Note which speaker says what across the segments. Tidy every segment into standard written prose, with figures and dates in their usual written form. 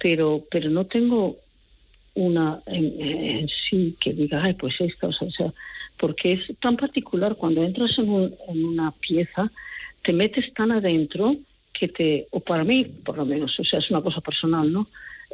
Speaker 1: pero no tengo una en sí que diga, ay, pues esta, o sea, porque es tan particular cuando entras en una pieza, te metes tan adentro o para mí, por lo menos, o sea, es una cosa personal, ¿no?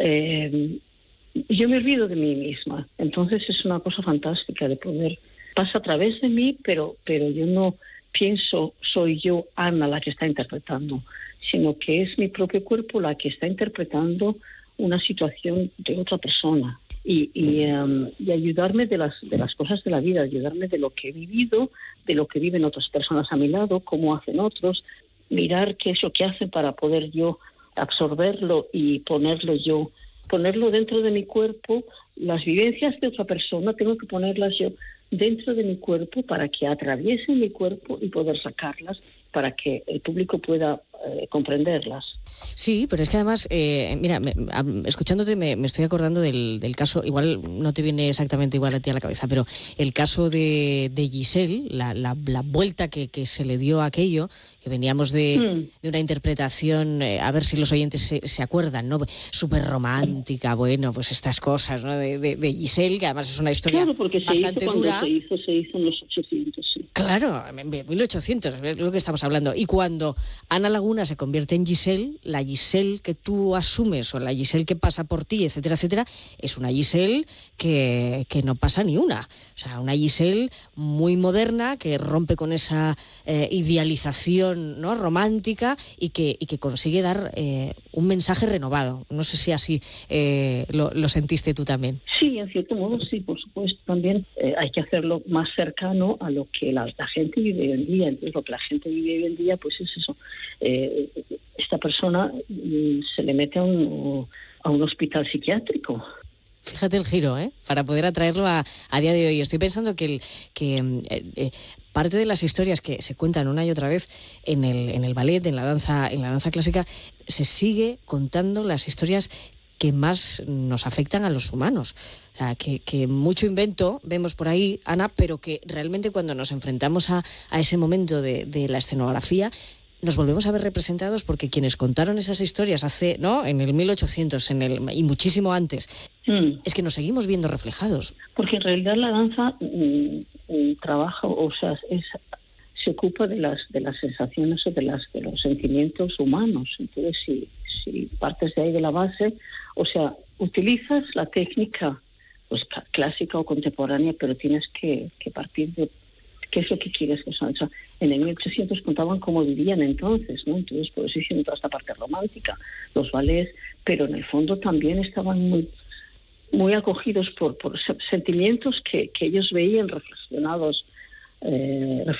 Speaker 1: Yo me olvido de mí misma, entonces es una cosa fantástica de poder, pasa a través de mí, pero yo no pienso, soy yo, Ana, la que está interpretando, sino que es mi propio cuerpo la que está interpretando una situación de otra persona y ayudarme de las cosas de la vida, ayudarme de lo que he vivido, de lo que viven otras personas a mi lado, cómo hacen otros, mirar qué es lo que hacen para poder yo absorberlo y ponerlo dentro de mi cuerpo. Las vivencias de otra persona tengo que ponerlas yo dentro de mi cuerpo para que atraviesen mi cuerpo y poder sacarlas para que el público pueda comprenderlas.
Speaker 2: Sí, pero es que además, mira, escuchándote me estoy acordando del caso, igual no te viene exactamente igual a ti a la cabeza, pero el caso de Giselle, la vuelta que se le dio a aquello, que veníamos de una interpretación, a ver si los oyentes se acuerdan, ¿no? Súper romántica, bueno, pues estas cosas, ¿no? De Giselle, que además es una historia
Speaker 1: claro, porque
Speaker 2: bastante dura.
Speaker 1: Se hizo en los 800, sí.
Speaker 2: Claro, en 1800, es lo que estamos hablando. Y cuando Ana Laguna se convierte en Giselle, la Giselle que tú asumes o la Giselle que pasa por ti, etcétera, etcétera, es una Giselle que no pasa ni una. O sea, una Giselle muy moderna que rompe con esa idealización, ¿no?, romántica y que consigue dar un mensaje renovado. No sé si así lo sentiste tú también.
Speaker 1: Sí, en cierto modo sí, por supuesto. También hay que hacerlo más cercano a lo que la gente vive hoy en día. Entonces, lo que la gente vive hoy en día, pues es eso. Esta persona se le mete a un hospital psiquiátrico.
Speaker 2: Fíjate el giro, para poder atraerlo a día de hoy. Estoy pensando que parte de las historias que se cuentan una y otra vez en el ballet, en la danza clásica, se sigue contando las historias que más nos afectan a los humanos. O sea, que mucho invento vemos por ahí, Ana, pero que realmente cuando nos enfrentamos a ese momento de la escenografía, nos volvemos a ver representados porque quienes contaron esas historias hace, ¿no?, en el 1800 y muchísimo antes, es que nos seguimos viendo reflejados.
Speaker 1: Porque en realidad la danza trabaja, o sea, se ocupa de las sensaciones o de los sentimientos humanos. Entonces, si partes de ahí de la base, o sea, utilizas la técnica pues clásica o contemporánea, pero tienes que partir de qué es lo que quieres. O sea, en el 1800 contaban cómo vivían entonces, ¿no? Entonces, por eso hicieron toda esta parte romántica, los ballets, pero en el fondo también estaban muy, muy acogidos por sentimientos que ellos veían reflexionados en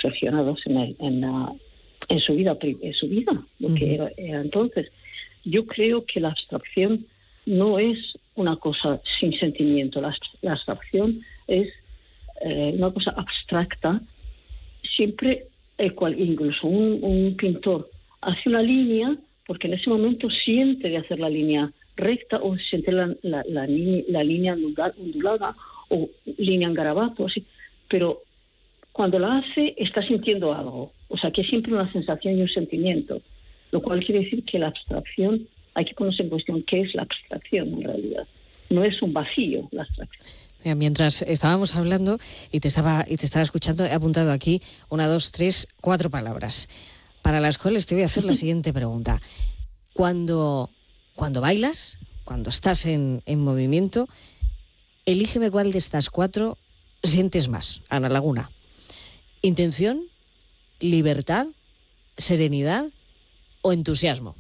Speaker 1: su vida, lo que era entonces. Yo creo que la abstracción no es una cosa sin sentimiento. La abstracción es una cosa abstracta. Siempre, incluso un pintor hace una línea porque en ese momento siente de hacer la línea recta o siente la línea ondulada o línea en garabato, así. Pero cuando la hace está sintiendo algo. O sea, que es siempre una sensación y un sentimiento. Lo cual quiere decir que la abstracción, hay que ponerse en cuestión qué es la abstracción en realidad. No es un vacío la abstracción.
Speaker 2: Mientras estábamos hablando y te estaba escuchando, he apuntado aquí 1, 2, 3, 4 palabras para las cuales te voy a hacer la siguiente pregunta. Cuando bailas, cuando estás en movimiento, elígeme cuál de estas 4 sientes más, Ana Laguna. ¿Intención, libertad, serenidad o entusiasmo?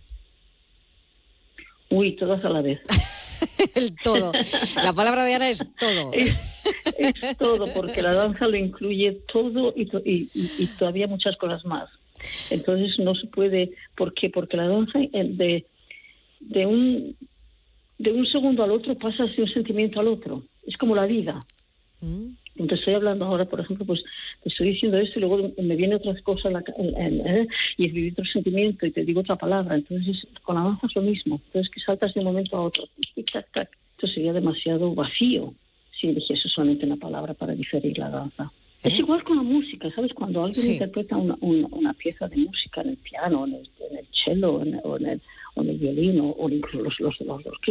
Speaker 1: Uy, todas a la vez.
Speaker 2: El todo. La palabra de Ana es todo.
Speaker 1: Es todo, porque la danza lo incluye todo y todavía muchas cosas más. Entonces no se puede, ¿por qué? Porque la danza de un segundo al otro pasa de un sentimiento al otro. Es como la vida. Entonces estoy hablando ahora, por ejemplo, pues te estoy diciendo esto y luego me viene otras cosas y es vivir otro sentimiento y te digo otra palabra. Entonces con la danza es lo mismo. Entonces que saltas de un momento a otro. Esto sería demasiado vacío si eligiese solamente una palabra para diferir la danza. Es igual con la música, ¿sabes? Cuando alguien interpreta una pieza de música en el piano, en el cello, o en el violín, o incluso los